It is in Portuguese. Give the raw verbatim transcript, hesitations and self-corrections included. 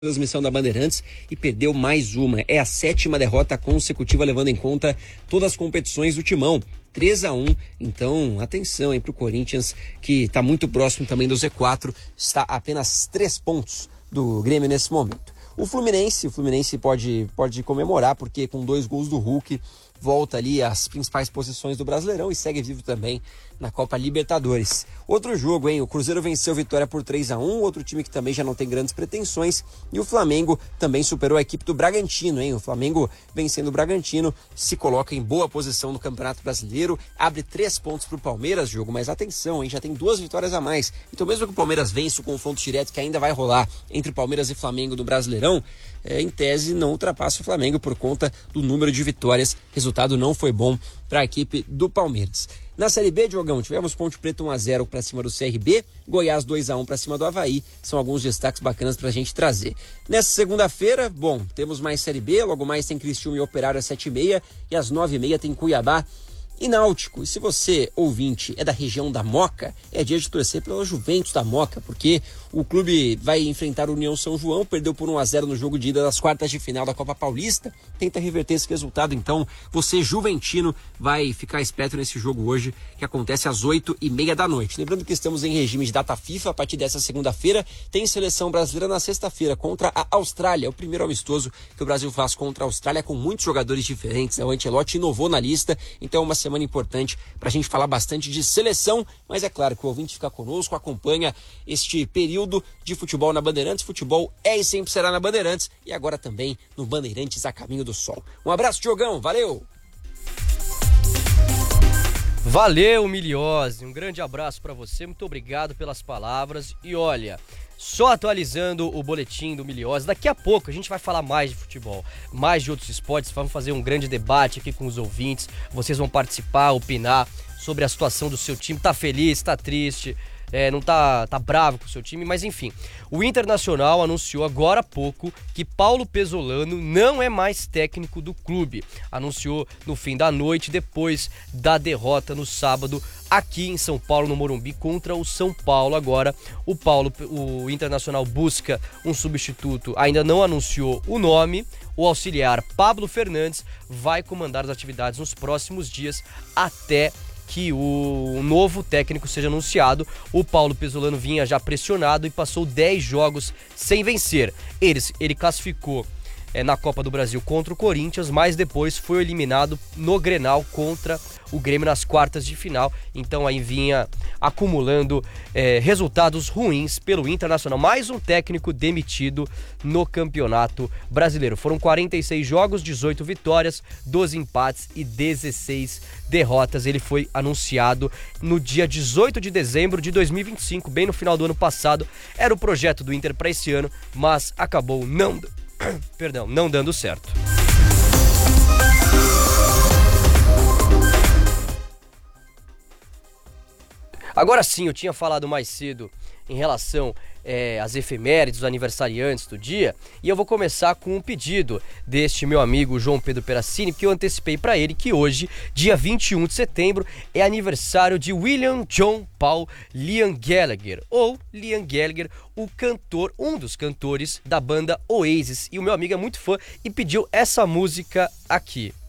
Transmissão da Bandeirantes e perdeu mais uma. É a sétima derrota consecutiva, levando em conta todas as competições do Timão. três a um, então atenção aí pro Corinthians, que está muito próximo também do Z quatro, está a apenas três pontos do Grêmio nesse momento. O Fluminense, o Fluminense pode, pode comemorar, porque com dois gols do Hulk, volta ali às principais posições do Brasileirão e segue vivo também na Copa Libertadores. Outro jogo, hein? O Cruzeiro venceu a Vitória por três a um, outro time que também já não tem grandes pretensões, e o Flamengo também superou a equipe do Bragantino, hein? O Flamengo, vencendo o Bragantino, se coloca em boa posição no Campeonato Brasileiro, abre três pontos para o Palmeiras, jogo, mas atenção, hein? Já tem duas vitórias a mais. Então mesmo que o Palmeiras vença o confronto direto que ainda vai rolar entre Palmeiras e Flamengo no Brasileirão, é, em tese não ultrapassa o Flamengo por conta do número de vitórias. O resultado não foi bom para a equipe do Palmeiras. Na Série B, Diogão, tivemos Ponte Preta um a zero para cima do C R B, Goiás dois a um para cima do Avaí, são alguns destaques bacanas para a gente trazer. Nessa segunda-feira, bom, temos mais Série B, logo mais tem Criciúma e Operário às sete e meia, e às nove e meia tem Cuiabá e Náutico. E se você, ouvinte, é da região da Moca, é dia de torcer pela Juventus da Moca, porque o clube vai enfrentar o União São João, perdeu por um a zero no jogo de ida das quartas de final da Copa Paulista, tenta reverter esse resultado, então você, juventino, vai ficar esperto nesse jogo hoje, que acontece às oito e meia da noite. Lembrando que estamos em regime de data FIFA, a partir dessa segunda-feira, tem seleção brasileira na sexta-feira contra a Austrália, o primeiro amistoso que o Brasil faz contra a Austrália, com muitos jogadores diferentes, né? O Ancelotti inovou na lista, então é uma semana importante para a gente falar bastante de seleção, mas é claro que o ouvinte fica conosco, acompanha este período de futebol na Bandeirantes. Futebol é e sempre será na Bandeirantes, e agora também no Bandeirantes a Caminho do Sol. Um abraço, Diogão, valeu! Valeu, Miliose, um grande abraço para você, muito obrigado pelas palavras. E olha, só atualizando o boletim do Miliose, daqui a pouco a gente vai falar mais de futebol, mais de outros esportes, vamos fazer um grande debate aqui com os ouvintes, vocês vão participar, opinar sobre a situação do seu time, tá feliz, tá triste, é, não tá, tá bravo com o seu time, mas enfim. O Internacional anunciou agora há pouco que Paulo Pesolano não é mais técnico do clube. Anunciou no fim da noite, depois da derrota no sábado aqui em São Paulo, no Morumbi, contra o São Paulo. Agora o Paulo, o Internacional busca um substituto, ainda não anunciou o nome. O auxiliar Pablo Fernandes vai comandar as atividades nos próximos dias até que o novo técnico seja anunciado. O Paulo Pesolano vinha já pressionado e passou dez jogos sem vencer. Ele, ele classificou é, na Copa do Brasil contra o Corinthians, mas depois foi eliminado no Grenal contra o Grêmio nas quartas de final. Então aí vinha acumulando é, resultados ruins pelo Internacional. Mais um técnico demitido no Campeonato Brasileiro. Foram quarenta e seis jogos, dezoito vitórias, doze empates e dezesseis derrotas. Ele foi anunciado no dia dezoito de dezembro de dois mil e vinte e cinco, bem no final do ano passado. Era o projeto do Inter para esse ano, mas acabou não, perdão, não dando certo. Agora sim, eu tinha falado mais cedo em relação é, às efemérides, os aniversariantes do dia, e eu vou começar com um pedido deste meu amigo João Pedro Peracini, porque eu antecipei para ele que hoje, dia vinte e um de setembro, é aniversário de William John Paul Liam Gallagher, ou Liam Gallagher, o cantor, um dos cantores da banda Oasis, e o meu amigo é muito fã e pediu essa música aqui.